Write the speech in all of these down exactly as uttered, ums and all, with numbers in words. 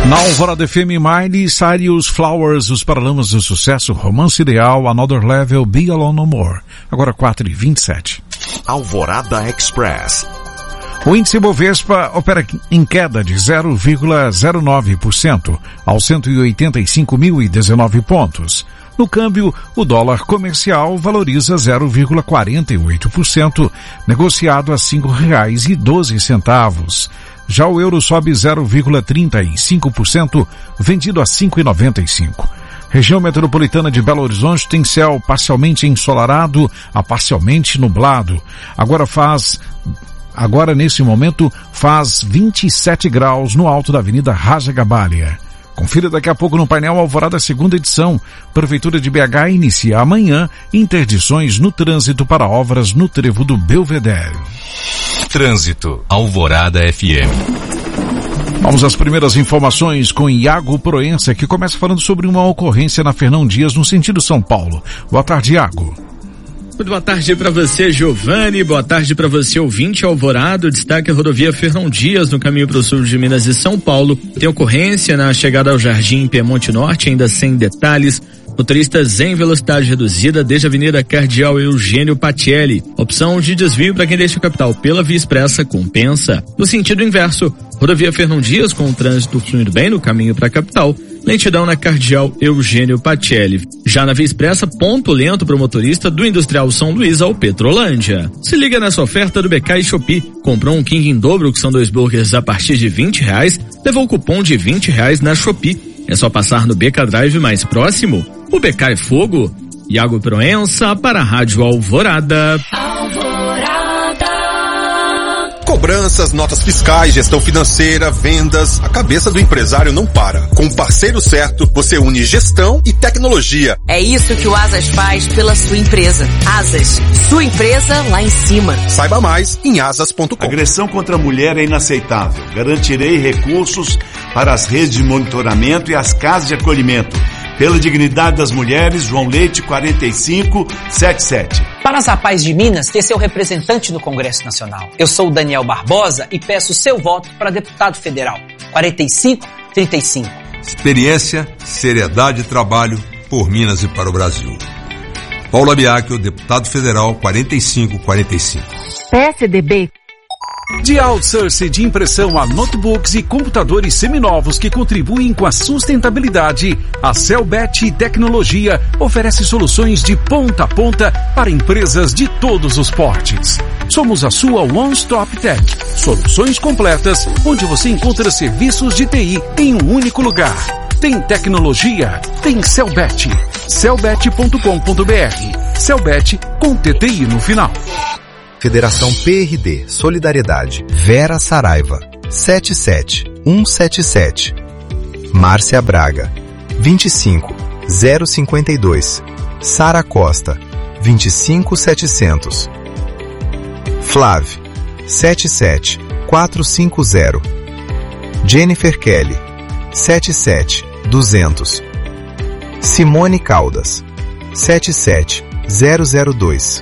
Na Alvorada F M, Miley Cyrus, Flowers, os Paralamas do Sucesso, Romance Ideal, Another Level, Be Alone No More. Agora quatro e vinte e sete. Alvorada Express. O índice Bovespa opera em queda de zero vírgula zero nove por cento aos cento e oitenta e cinco mil e dezenove pontos. No câmbio, o dólar comercial valoriza zero vírgula quarenta e oito por cento, negociado a cinco reais e doze centavos. Já o euro sobe zero vírgula trinta e cinco por cento, vendido a cinco reais e noventa e cinco centavos. Região metropolitana de Belo Horizonte tem céu parcialmente ensolarado a parcialmente nublado. Agora faz, agora nesse momento faz vinte e sete graus no alto da Avenida Raja Gabalha. Confira daqui a pouco no painel Alvorada segunda edição. Prefeitura de B H inicia amanhã interdições no trânsito para obras no trevo do Belvedere. Trânsito, Alvorada F M. Vamos às primeiras informações com Iago Proença, que começa falando sobre uma ocorrência na Fernão Dias, no sentido São Paulo. Boa tarde, Iago. Muito boa tarde para você, Giovanni. Boa tarde para você, ouvinte Alvorada. Destaque a rodovia Fernão Dias, no caminho para o sul de Minas e São Paulo. Tem ocorrência na chegada ao Jardim Piemonte Norte, ainda sem detalhes. Motoristas em velocidade reduzida desde a Avenida Cardeal Eugênio Patielli. Opção de desvio para quem deixa a capital pela Via Expressa compensa. No sentido inverso, rodovia Fernão Dias com o trânsito fluindo bem no caminho para a capital. Lentidão na Cardeal Eugênio Patielli. Já na Via Expressa, ponto lento para o motorista do Industrial São Luís ao Petrolândia. Se liga nessa oferta do B K e Shopee. Comprou um King em dobro, que são dois burgers a partir de vinte reais. Levou o cupom de vinte reais na Shopee. É só passar no B K Drive mais próximo. O B K é fogo. Iago Proença para a Rádio Alvorada. Cobranças, notas fiscais, gestão financeira, vendas. A cabeça do empresário não para. Com o parceiro certo, você une gestão e tecnologia. É isso que o Asas faz pela sua empresa. Asas, sua empresa lá em cima. Saiba mais em asas ponto com. Agressão contra a mulher é inaceitável. Garantirei recursos para as redes de monitoramento e as casas de acolhimento. Pela dignidade das mulheres, João Leite, quarenta e cinco, setenta e sete. Para as Rapazes de Minas, ter seu representante no Congresso Nacional. Eu sou o Daniel Barbosa e peço seu voto para deputado federal. quarenta e cinco, trinta e cinco. Experiência, seriedade e trabalho por Minas e para o Brasil. Paulo Abiacchio, deputado federal, quarenta e cinco, quarenta e cinco. P S D B. De outsourcing de impressão a notebooks e computadores seminovos que contribuem com a sustentabilidade, a Celbet Tecnologia oferece soluções de ponta a ponta para empresas de todos os portes. Somos a sua One Stop Tech. Soluções completas onde você encontra serviços de T I em um único lugar. Tem tecnologia? Tem Celbet. celbet ponto com ponto br. Celbet com T T I no final. Federação P R D Solidariedade, Vera Saraiva, setenta e sete, cento e setenta e sete. Márcia Braga, vinte e cinco, zero cinquenta e dois. Sara Costa, vinte e cinco, setecentos. Flávio, setenta e sete, quatrocentos e cinquenta. Jennifer Kelly, setenta e sete, duzentos. Simone Caldas, setenta e sete, zero zero dois.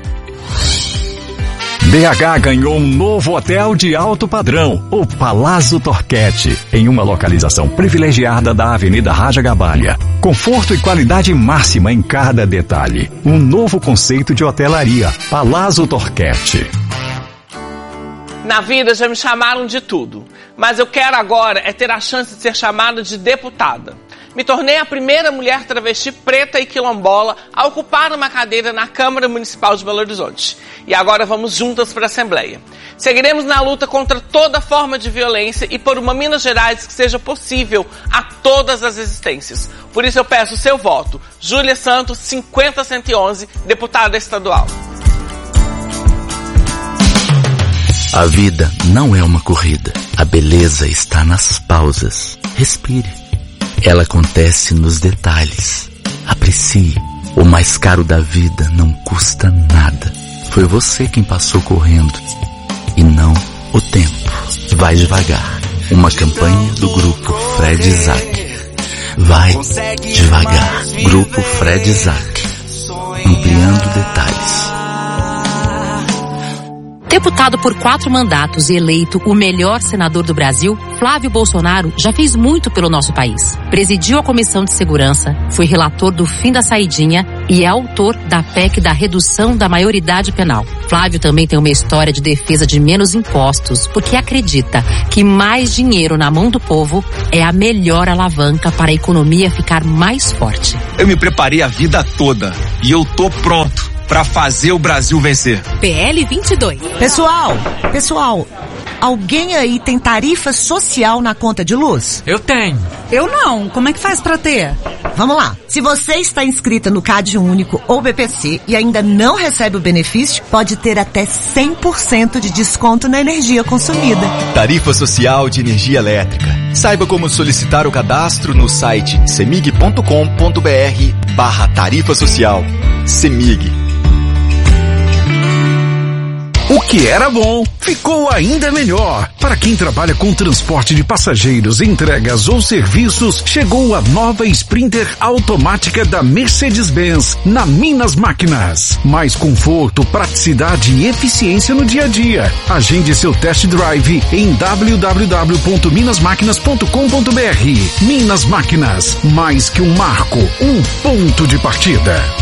B H ganhou um novo hotel de alto padrão, o Palazzo Torquete, em uma localização privilegiada da Avenida Raja Gabalha. Conforto e qualidade máxima em cada detalhe. Um novo conceito de hotelaria, Palazzo Torquete. Na vida já me chamaram de tudo, mas eu quero agora é ter a chance de ser chamada de deputada. Me tornei a primeira mulher travesti preta e quilombola a ocupar uma cadeira na Câmara Municipal de Belo Horizonte. E agora vamos juntas para a Assembleia. Seguiremos na luta contra toda forma de violência e por uma Minas Gerais que seja possível a todas as existências. Por isso eu peço o seu voto. Júlia Santos, cinquenta cento e onze, deputada estadual. A vida não é uma corrida. A beleza está nas pausas. Respire. Ela acontece nos detalhes. Aprecie. O mais caro da vida não custa nada. Foi você quem passou correndo e não o tempo. Vai devagar. Uma campanha do Grupo Fred Isaac. Vai devagar. Grupo Fred Isaac. Ampliando detalhes. Deputado por quatro mandatos e eleito o melhor senador do Brasil, Flávio Bolsonaro já fez muito pelo nosso país. Presidiu a Comissão de Segurança, foi relator do fim da saidinha e é autor da P E C da redução da maioridade penal. Flávio também tem uma história de defesa de menos impostos, porque acredita que mais dinheiro na mão do povo é a melhor alavanca para a economia ficar mais forte. Eu me preparei a vida toda e eu tô pronto para fazer o Brasil vencer. P L vinte e dois. Pessoal, pessoal, alguém aí tem tarifa social na conta de luz? Eu tenho. Eu não. Como é que faz pra ter? Vamos lá. Se você está inscrita no Cade Único ou B P C e ainda não recebe o benefício, pode ter até cem por cento de desconto na energia consumida. Tarifa Social de Energia Elétrica. Saiba como solicitar o cadastro no site semig ponto com ponto br barra tarifa social. Semig. O que era bom, ficou ainda melhor. Para quem trabalha com transporte de passageiros, entregas ou serviços, chegou a nova Sprinter automática da Mercedes-Benz na Minas Máquinas. Mais conforto, praticidade e eficiência no dia a dia. Agende seu test drive em w w w ponto minas máquinas ponto com ponto br. Minas Máquinas, mais que um marco, um ponto de partida.